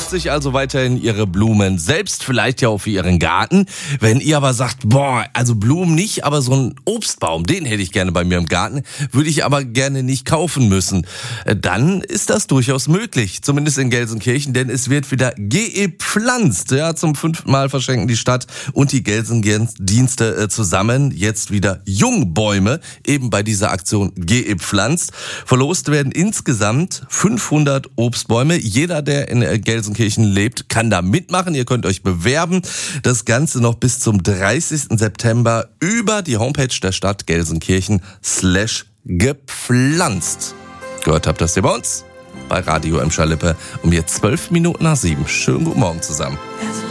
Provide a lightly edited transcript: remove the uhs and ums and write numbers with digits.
kauft sich also weiterhin ihre Blumen selbst, vielleicht ja auch für ihren Garten. Wenn ihr aber sagt, boah, also Blumen nicht, aber so ein Obstbaum, den hätte ich gerne bei mir im Garten, würde ich aber gerne nicht kaufen müssen, dann ist das durchaus möglich, zumindest in Gelsenkirchen, denn es wird wieder gepflanzt. Ja, zum 5. Mal verschenken die Stadt und die Gelsendienste zusammen jetzt wieder Jungbäume, eben bei dieser Aktion gepflanzt. Verlost werden insgesamt 500 Obstbäume. Jeder, der in Gelsenkirchen lebt, kann da mitmachen. Ihr könnt euch bewerben. Das Ganze noch bis zum 30. September über die Homepage der Stadt Gelsenkirchen/gepflanzt. Gehört habt das ihr bei uns? Bei Radio Emscher-Lippe um jetzt 12 Minuten nach 7. Schönen guten Morgen zusammen.